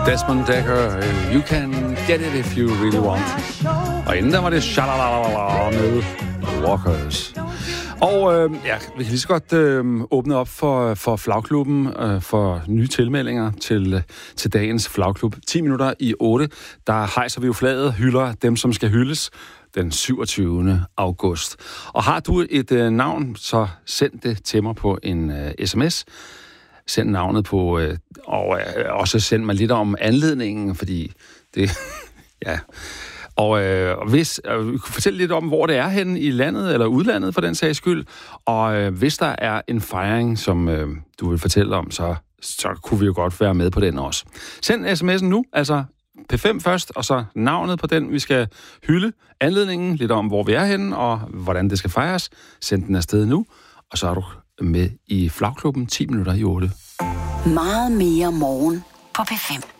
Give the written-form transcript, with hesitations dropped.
Desmond Dekker, You Can Get It If You Really Want. Og inden der var det Shalalalala med Walkers. Og vi kan lige så godt åbne op for flagklubben, for nye tilmeldinger til dagens flagklub. 10 minutter i 8, der hejser vi jo flaget, hylder dem, som skal hyldes den 27. august. Og har du et navn, så send det til mig på en sms. Send navnet på, og også send mig lidt om anledningen, fordi det, ja. Og hvis fortæl lidt om, hvor det er henne i landet, eller udlandet for den sags skyld. Og hvis der er en fejring, som du vil fortælle om, så kunne vi jo godt være med på den også. Send sms'en nu, altså P5 først, og så navnet på den, vi skal hylde. Anledningen, lidt om, hvor vi er henne, og hvordan det skal fejres. Send den afsted nu, og så er du med i flagklubben 10 minutter i 8. Meget mere morgen på P5.